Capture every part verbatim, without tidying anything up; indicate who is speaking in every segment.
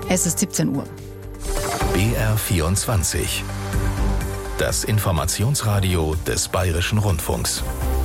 Speaker 1: Es ist siebzehn Uhr.
Speaker 2: B R vierundzwanzig. Das Informationsradio des Bayerischen Rundfunks.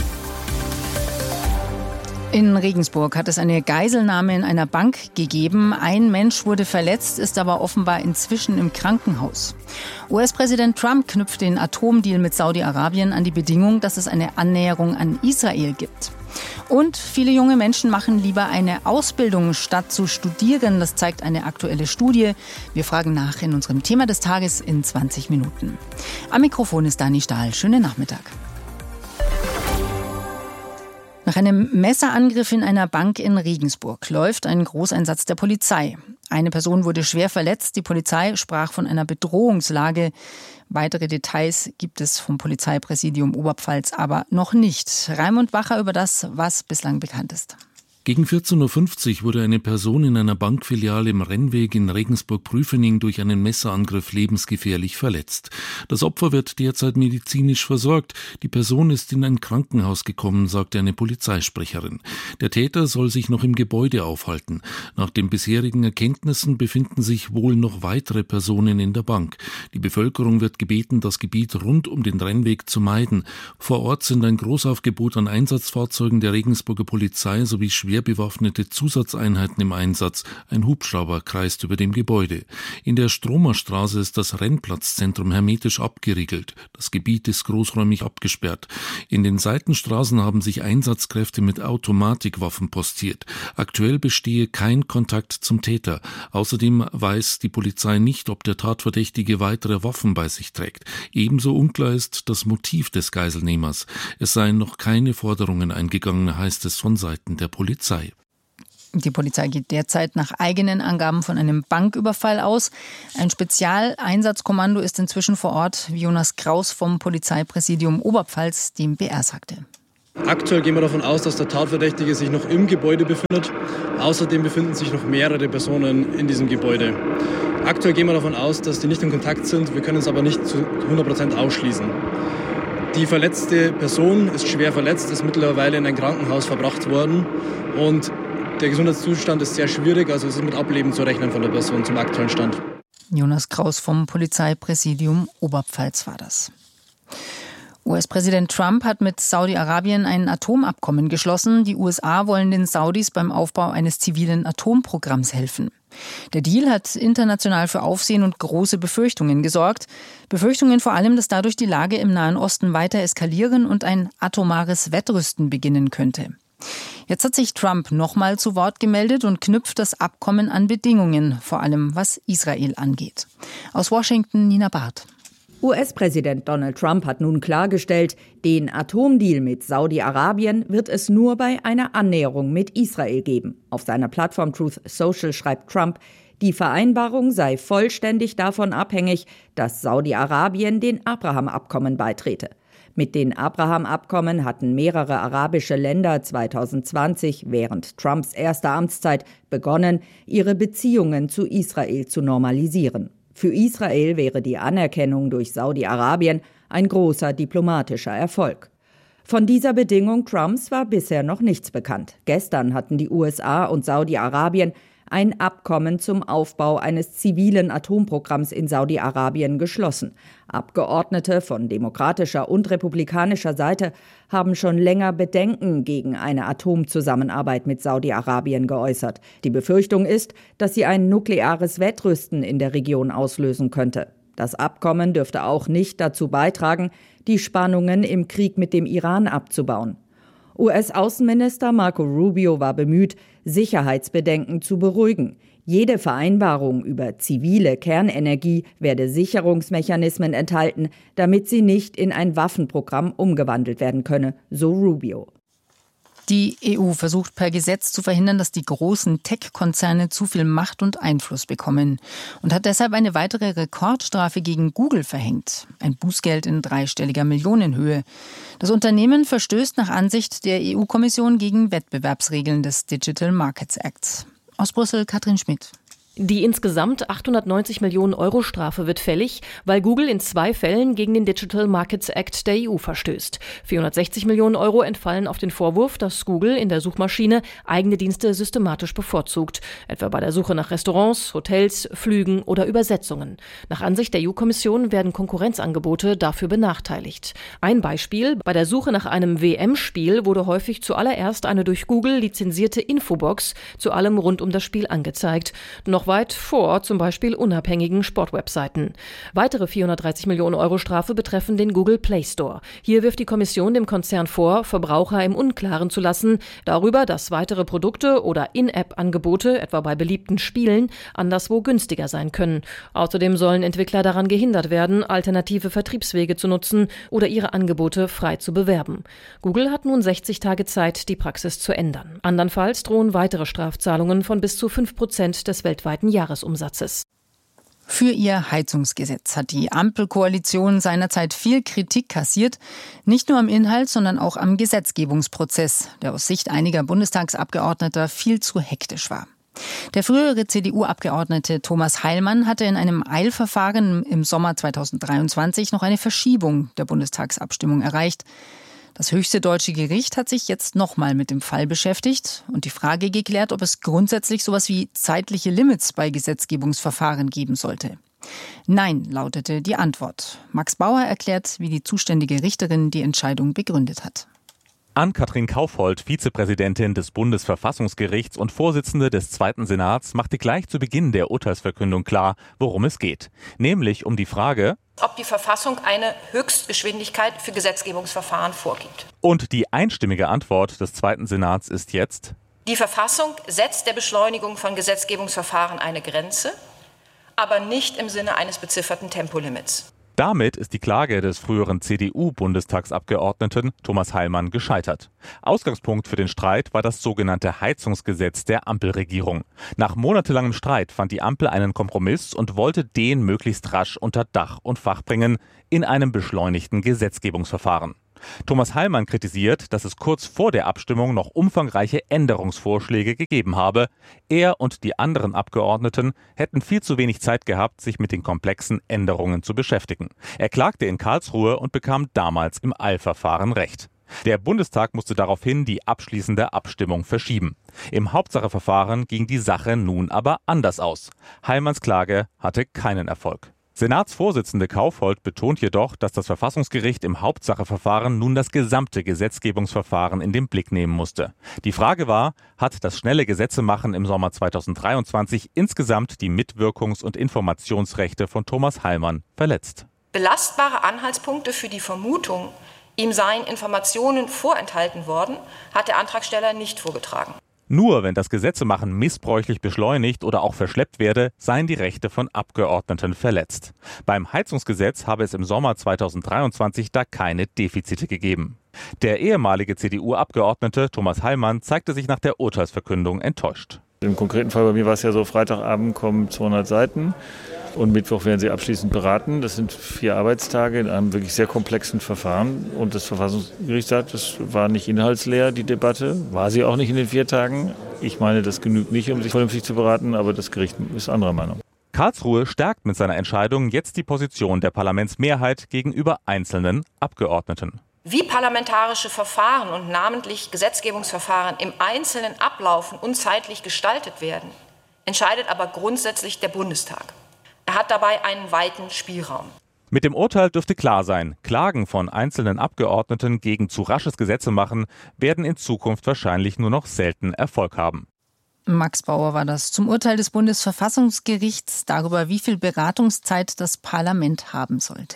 Speaker 1: In Regensburg hat es eine Geiselnahme in einer Bank gegeben. Ein Mensch wurde verletzt, ist aber offenbar inzwischen im Krankenhaus. U S-Präsident Trump knüpft den Atomdeal mit Saudi-Arabien an die Bedingung, dass es eine Annäherung an Israel gibt. Und viele junge Menschen machen lieber eine Ausbildung, statt zu studieren. Das zeigt eine aktuelle Studie. Wir fragen nach in unserem Thema des Tages in zwanzig Minuten. Am Mikrofon ist Dani Stahl. Schönen Nachmittag. Nach einem Messerangriff in einer Bank in Regensburg läuft ein Großeinsatz der Polizei. Eine Person wurde schwer verletzt. Die Polizei sprach von einer Bedrohungslage. Weitere Details gibt es vom Polizeipräsidium Oberpfalz aber noch nicht. Raimund Wacher über das, was bislang bekannt ist.
Speaker 3: Gegen vierzehn Uhr fünfzig wurde eine Person in einer Bankfiliale im Rennweg in Regensburg-Prüfening durch einen Messerangriff lebensgefährlich verletzt. Das Opfer wird derzeit medizinisch versorgt. Die Person ist in ein Krankenhaus gekommen, sagte eine Polizeisprecherin. Der Täter soll sich noch im Gebäude aufhalten. Nach den bisherigen Erkenntnissen befinden sich wohl noch weitere Personen in der Bank. Die Bevölkerung wird gebeten, das Gebiet rund um den Rennweg zu meiden. Vor Ort sind ein Großaufgebot an Einsatzfahrzeugen der Regensburger Polizei sowie schwer bewaffnete Zusatzeinheiten im Einsatz. Ein Hubschrauber kreist über dem Gebäude. In der Stromerstraße ist das Rennplatzzentrum hermetisch abgeriegelt. Das Gebiet ist großräumig abgesperrt. In den Seitenstraßen haben sich Einsatzkräfte mit Automatikwaffen postiert. Aktuell bestehe kein Kontakt zum Täter. Außerdem weiß die Polizei nicht, ob der Tatverdächtige weitere Waffen bei sich trägt. Ebenso unklar ist das Motiv des Geiselnehmers. Es seien noch keine Forderungen eingegangen, heißt es von Seiten der Polizei.
Speaker 1: Die Polizei geht derzeit nach eigenen Angaben von einem Banküberfall aus. Ein Spezialeinsatzkommando ist inzwischen vor Ort, wie Jonas Kraus vom Polizeipräsidium Oberpfalz dem B R sagte.
Speaker 4: Aktuell gehen wir davon aus, dass der Tatverdächtige sich noch im Gebäude befindet. Außerdem befinden sich noch mehrere Personen in diesem Gebäude. Aktuell gehen wir davon aus, dass die nicht in Kontakt sind. Wir können es aber nicht zu hundert Prozent ausschließen. Die verletzte Person ist schwer verletzt, ist mittlerweile in ein Krankenhaus verbracht worden und der Gesundheitszustand ist sehr schwierig, also es ist mit Ableben zu rechnen von der Person zum aktuellen Stand.
Speaker 1: Jonas Kraus vom Polizeipräsidium Oberpfalz war das. U S-Präsident Trump hat mit Saudi-Arabien ein Atomabkommen geschlossen. Die U S A wollen den Saudis beim Aufbau eines zivilen Atomprogramms helfen. Der Deal hat international für Aufsehen und große Befürchtungen gesorgt. Befürchtungen vor allem, dass dadurch die Lage im Nahen Osten weiter eskalieren und ein atomares Wettrüsten beginnen könnte. Jetzt hat sich Trump nochmal zu Wort gemeldet und knüpft das Abkommen an Bedingungen, vor allem was Israel angeht. Aus Washington Nina Barth.
Speaker 5: U S-Präsident Donald Trump hat nun klargestellt, den Atomdeal mit Saudi-Arabien wird es nur bei einer Annäherung mit Israel geben. Auf seiner Plattform Truth Social schreibt Trump, die Vereinbarung sei vollständig davon abhängig, dass Saudi-Arabien den Abraham-Abkommen beitrete. Mit den Abraham-Abkommen hatten mehrere arabische Länder zwanzig zwanzig während Trumps erster Amtszeit begonnen, ihre Beziehungen zu Israel zu normalisieren. Für Israel wäre die Anerkennung durch Saudi-Arabien ein großer diplomatischer Erfolg. Von dieser Bedingung Trumps war bisher noch nichts bekannt. Gestern hatten die U S A und Saudi-Arabien ein Abkommen zum Aufbau eines zivilen Atomprogramms in Saudi-Arabien geschlossen. Abgeordnete von demokratischer und republikanischer Seite haben schon länger Bedenken gegen eine Atomzusammenarbeit mit Saudi-Arabien geäußert. Die Befürchtung ist, dass sie ein nukleares Wettrüsten in der Region auslösen könnte. Das Abkommen dürfte auch nicht dazu beitragen, die Spannungen im Krieg mit dem Iran abzubauen. U S-Außenminister Marco Rubio war bemüht, Sicherheitsbedenken zu beruhigen. Jede Vereinbarung über zivile Kernenergie werde Sicherungsmechanismen enthalten, damit sie nicht in ein Waffenprogramm umgewandelt werden könne, so Rubio.
Speaker 1: Die E U versucht per Gesetz zu verhindern, dass die großen Tech-Konzerne zu viel Macht und Einfluss bekommen und hat deshalb eine weitere Rekordstrafe gegen Google verhängt. Ein Bußgeld in dreistelliger Millionenhöhe. Das Unternehmen verstößt nach Ansicht der E U-Kommission gegen Wettbewerbsregeln des Digital Markets Acts. Aus Brüssel Katrin Schmidt.
Speaker 6: Die insgesamt achthundertneunzig Millionen Euro Strafe wird fällig, weil Google in zwei Fällen gegen den Digital Markets Act der E U verstößt. vierhundertsechzig Millionen Euro entfallen auf den Vorwurf, dass Google in der Suchmaschine eigene Dienste systematisch bevorzugt, etwa bei der Suche nach Restaurants, Hotels, Flügen oder Übersetzungen. Nach Ansicht der E U-Kommission werden Konkurrenzangebote dafür benachteiligt. Ein Beispiel: Bei der Suche nach einem W M-Spiel wurde häufig zuallererst eine durch Google lizenzierte Infobox zu allem rund um das Spiel angezeigt. Noch weit vor zum Beispiel unabhängigen Sportwebseiten. Weitere vierhundertdreißig Millionen Euro Strafe betreffen den Google Play Store. Hier wirft die Kommission dem Konzern vor, Verbraucher im Unklaren zu lassen darüber, dass weitere Produkte oder In-App-Angebote, etwa bei beliebten Spielen, anderswo günstiger sein können. Außerdem sollen Entwickler daran gehindert werden, alternative Vertriebswege zu nutzen oder ihre Angebote frei zu bewerben. Google hat nun sechzig Tage Zeit, die Praxis zu ändern. Andernfalls drohen weitere Strafzahlungen von bis zu fünf Prozent des weltweiten Jahresumsatzes.
Speaker 1: Für ihr Heizungsgesetz hat die Ampelkoalition seinerzeit viel Kritik kassiert, nicht nur am Inhalt, sondern auch am Gesetzgebungsprozess, der aus Sicht einiger Bundestagsabgeordneter viel zu hektisch war. Der frühere C D U-Abgeordnete Thomas Heilmann hatte in einem Eilverfahren im Sommer zweitausenddreiundzwanzig noch eine Verschiebung der Bundestagsabstimmung erreicht. Das höchste deutsche Gericht hat sich jetzt nochmal mit dem Fall beschäftigt und die Frage geklärt, ob es grundsätzlich sowas wie zeitliche Limits bei Gesetzgebungsverfahren geben sollte. Nein, lautete die Antwort. Max Bauer erklärt, wie die zuständige Richterin die Entscheidung begründet hat.
Speaker 7: Ann-Kathrin Kaufhold, Vizepräsidentin des Bundesverfassungsgerichts und Vorsitzende des Zweiten Senats, machte gleich zu Beginn der Urteilsverkündung klar, worum es geht. Nämlich um die Frage,
Speaker 8: ob die Verfassung eine Höchstgeschwindigkeit für Gesetzgebungsverfahren vorgibt.
Speaker 7: Und die einstimmige Antwort des Zweiten Senats ist jetzt:
Speaker 8: Die Verfassung setzt der Beschleunigung von Gesetzgebungsverfahren eine Grenze, aber nicht im Sinne eines bezifferten Tempolimits.
Speaker 7: Damit ist die Klage des früheren C D U-Bundestagsabgeordneten Thomas Heilmann gescheitert. Ausgangspunkt für den Streit war das sogenannte Heizungsgesetz der Ampelregierung. Nach monatelangem Streit fand die Ampel einen Kompromiss und wollte den möglichst rasch unter Dach und Fach bringen in einem beschleunigten Gesetzgebungsverfahren. Thomas Heilmann kritisiert, dass es kurz vor der Abstimmung noch umfangreiche Änderungsvorschläge gegeben habe. Er und die anderen Abgeordneten hätten viel zu wenig Zeit gehabt, sich mit den komplexen Änderungen zu beschäftigen. Er klagte in Karlsruhe und bekam damals im Eilverfahren Recht. Der Bundestag musste daraufhin die abschließende Abstimmung verschieben. Im Hauptsacheverfahren ging die Sache nun aber anders aus. Heilmanns Klage hatte keinen Erfolg. Senatsvorsitzende Kaufhold betont jedoch, dass das Verfassungsgericht im Hauptsacheverfahren nun das gesamte Gesetzgebungsverfahren in den Blick nehmen musste. Die Frage war, hat das schnelle Gesetzemachen im Sommer zweitausenddreiundzwanzig insgesamt die Mitwirkungs- und Informationsrechte von Thomas Heilmann verletzt?
Speaker 8: Belastbare Anhaltspunkte für die Vermutung, ihm seien Informationen vorenthalten worden, hat der Antragsteller nicht vorgetragen.
Speaker 7: Nur wenn das Gesetzemachen missbräuchlich beschleunigt oder auch verschleppt werde, seien die Rechte von Abgeordneten verletzt. Beim Heizungsgesetz habe es im Sommer zweitausenddreiundzwanzig da keine Defizite gegeben. Der ehemalige C D U-Abgeordnete Thomas Heilmann zeigte sich nach der Urteilsverkündung enttäuscht.
Speaker 9: Im konkreten Fall bei mir war es ja so, Freitagabend kommen zweihundert Seiten und Mittwoch werden sie abschließend beraten. Das sind vier Arbeitstage in einem wirklich sehr komplexen Verfahren. Und das Verfassungsgericht sagt, das war nicht inhaltsleer, die Debatte. War sie auch nicht in den vier Tagen. Ich meine, das genügt nicht, um sich vernünftig zu beraten, aber das Gericht ist anderer Meinung.
Speaker 7: Karlsruhe stärkt mit seiner Entscheidung jetzt die Position der Parlamentsmehrheit gegenüber einzelnen Abgeordneten.
Speaker 8: Wie parlamentarische Verfahren und namentlich Gesetzgebungsverfahren im Einzelnen ablaufen und zeitlich gestaltet werden, entscheidet aber grundsätzlich der Bundestag. Er hat dabei einen weiten Spielraum.
Speaker 7: Mit dem Urteil dürfte klar sein, Klagen von einzelnen Abgeordneten gegen zu rasches Gesetzemachen werden in Zukunft wahrscheinlich nur noch selten Erfolg haben.
Speaker 1: Max Bauer war das zum Urteil des Bundesverfassungsgerichts darüber, wie viel Beratungszeit das Parlament haben sollte.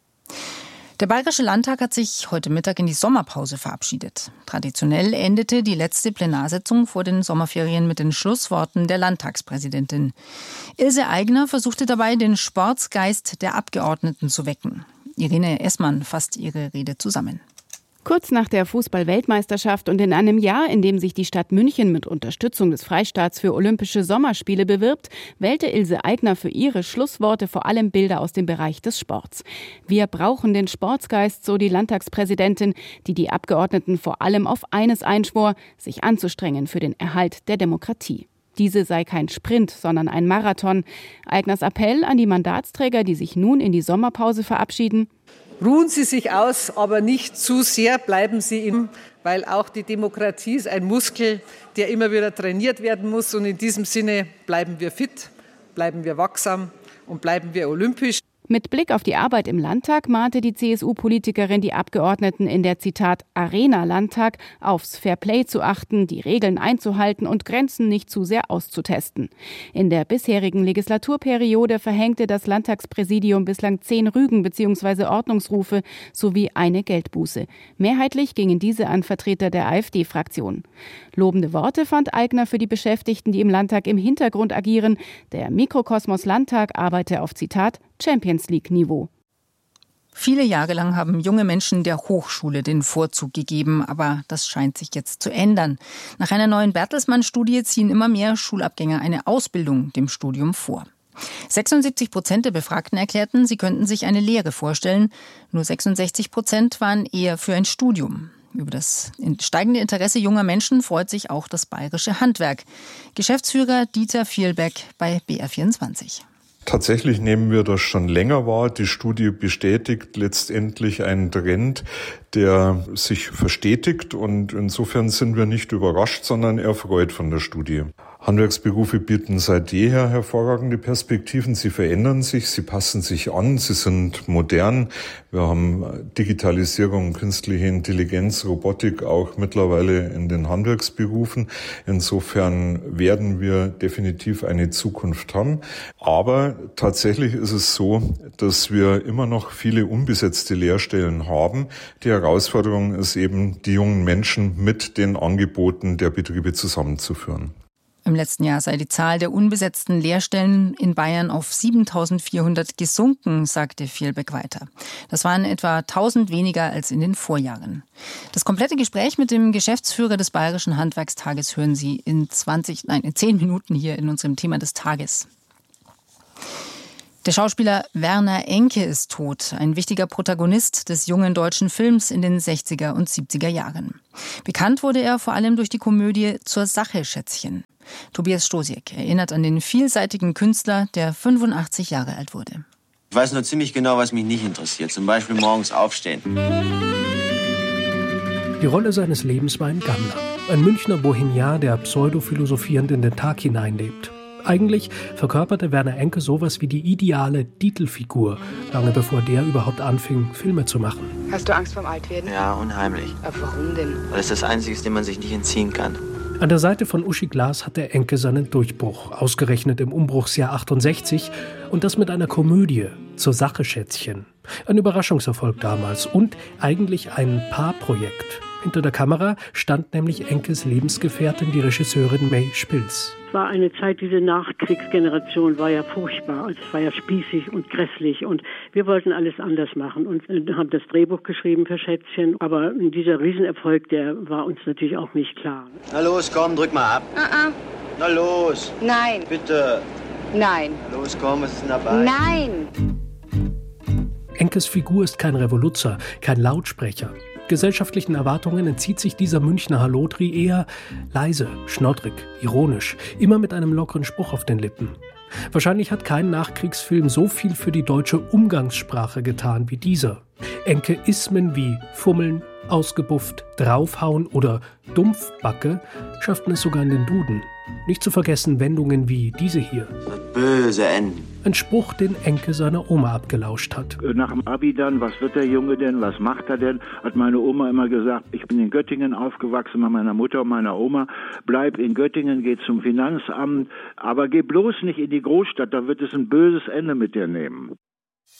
Speaker 1: Der Bayerische Landtag hat sich heute Mittag in die Sommerpause verabschiedet. Traditionell endete die letzte Plenarsitzung vor den Sommerferien mit den Schlussworten der Landtagspräsidentin. Ilse Aigner versuchte dabei, den Sportsgeist der Abgeordneten zu wecken. Irene Essmann fasst ihre Rede zusammen.
Speaker 10: Kurz nach der Fußball-Weltmeisterschaft und in einem Jahr, in dem sich die Stadt München mit Unterstützung des Freistaats für Olympische Sommerspiele bewirbt, wählte Ilse Aigner für ihre Schlussworte vor allem Bilder aus dem Bereich des Sports. Wir brauchen den Sportsgeist, so die Landtagspräsidentin, die die Abgeordneten vor allem auf eines einschwor, sich anzustrengen für den Erhalt der Demokratie. Diese sei kein Sprint, sondern ein Marathon. Aigners Appell an die Mandatsträger, die sich nun in die Sommerpause verabschieden:
Speaker 11: Ruhen Sie sich aus, aber nicht zu sehr, bleiben Sie im, weil auch die Demokratie ist ein Muskel, der immer wieder trainiert werden muss. Und in diesem Sinne bleiben wir fit, bleiben wir wachsam und bleiben wir olympisch.
Speaker 10: Mit Blick auf die Arbeit im Landtag mahnte die C S U-Politikerin die Abgeordneten in der, Zitat, Arena-Landtag aufs Fairplay zu achten, die Regeln einzuhalten und Grenzen nicht zu sehr auszutesten. In der bisherigen Legislaturperiode verhängte das Landtagspräsidium bislang zehn Rügen bzw. Ordnungsrufe sowie eine Geldbuße. Mehrheitlich gingen diese an Vertreter der AfD-Fraktion. Lobende Worte fand Aigner für die Beschäftigten, die im Landtag im Hintergrund agieren. Der Mikrokosmos Landtag arbeite auf, Zitat, Champions League-Niveau.
Speaker 1: Viele Jahre lang haben junge Menschen der Hochschule den Vorzug gegeben, aber das scheint sich jetzt zu ändern. Nach einer neuen Bertelsmann-Studie ziehen immer mehr Schulabgänger eine Ausbildung dem Studium vor. sechsundsiebzig Prozent der Befragten erklärten, sie könnten sich eine Lehre vorstellen. Nur sechsundsechzig Prozent waren eher für ein Studium. Über das steigende Interesse junger Menschen freut sich auch das bayerische Handwerk. Geschäftsführer Dieter Vielbeck bei B R vierundzwanzig.
Speaker 12: Tatsächlich nehmen wir das schon länger wahr. Die Studie bestätigt letztendlich einen Trend, der sich verstetigt, und insofern sind wir nicht überrascht, sondern erfreut von der Studie. Handwerksberufe bieten seit jeher hervorragende Perspektiven. Sie verändern sich, sie passen sich an, sie sind modern. Wir haben Digitalisierung, künstliche Intelligenz, Robotik auch mittlerweile in den Handwerksberufen. Insofern werden wir definitiv eine Zukunft haben. Aber tatsächlich ist es so, dass wir immer noch viele unbesetzte Lehrstellen haben. Die Herausforderung ist eben, die jungen Menschen mit den Angeboten der Betriebe zusammenzuführen.
Speaker 1: Im letzten Jahr sei die Zahl der unbesetzten Lehrstellen in Bayern auf siebentausendvierhundert gesunken, sagte Vielbeck weiter. Das waren etwa tausend weniger als in den Vorjahren. Das komplette Gespräch mit dem Geschäftsführer des Bayerischen Handwerkstages hören Sie in zwanzig, nein, in zehn Minuten hier in unserem Thema des Tages. Der Schauspieler Werner Enke ist tot, ein wichtiger Protagonist des jungen deutschen Films in den sechziger und siebziger Jahren. Bekannt wurde er vor allem durch die Komödie Zur Sache, Schätzchen. Tobias Stosiek erinnert an den vielseitigen Künstler, der fünfundachtzig Jahre alt wurde.
Speaker 13: Ich weiß nur ziemlich genau, was mich nicht interessiert. Zum Beispiel morgens aufstehen.
Speaker 14: Die Rolle seines Lebens war ein Gammler. Ein Münchner Bohemian, der pseudophilosophierend in den Tag hineinlebt. Eigentlich verkörperte Werner Enke sowas wie die ideale Titelfigur, lange bevor der überhaupt anfing, Filme zu machen.
Speaker 15: Hast du Angst vorm Altwerden?
Speaker 13: Ja, unheimlich.
Speaker 15: Aber warum denn?
Speaker 13: Weil es das Einzige ist, dem man sich nicht entziehen kann.
Speaker 14: An der Seite von Uschi Glas hat der Enke seinen Durchbruch, ausgerechnet im Umbruchsjahr achtundsechzig, und das mit einer Komödie, Zur Sache, Schätzchen. Ein Überraschungserfolg damals und eigentlich ein Paarprojekt. Hinter der Kamera stand nämlich Enkes Lebensgefährtin, die Regisseurin May Spilz.
Speaker 16: Es war eine Zeit, diese Nachkriegsgeneration war ja furchtbar. Es war ja spießig und grässlich und wir wollten alles anders machen und haben das Drehbuch geschrieben für Schätzchen. Aber dieser Riesenerfolg, der war uns natürlich auch nicht klar.
Speaker 13: Na los, komm, drück mal ab.
Speaker 15: Uh-uh.
Speaker 13: Na los.
Speaker 15: Nein.
Speaker 13: Bitte.
Speaker 15: Nein.
Speaker 13: Los, komm, was ist denn dabei?
Speaker 15: Nein.
Speaker 14: Enkes Figur ist kein Revoluzer, kein Lautsprecher. Gesellschaftlichen Erwartungen entzieht sich dieser Münchner Hallodri eher leise, schnoddrig, ironisch, immer mit einem lockeren Spruch auf den Lippen. Wahrscheinlich hat kein Nachkriegsfilm so viel für die deutsche Umgangssprache getan wie dieser. Enke Ismen wie Fummeln, ausgebufft, draufhauen oder Dumpfbacke schafften es sogar in den Duden. Nicht zu vergessen Wendungen wie diese hier.
Speaker 13: Böse Enden.
Speaker 14: Ein Spruch, den Enke seiner Oma abgelauscht hat.
Speaker 17: Nach dem Abi dann, was wird der Junge denn, was macht er denn, hat meine Oma immer gesagt, ich bin in Göttingen aufgewachsen, bei meiner Mutter und meiner Oma, bleib in Göttingen, geh zum Finanzamt, aber geh bloß nicht in die Großstadt, da wird es ein böses Ende mit dir nehmen.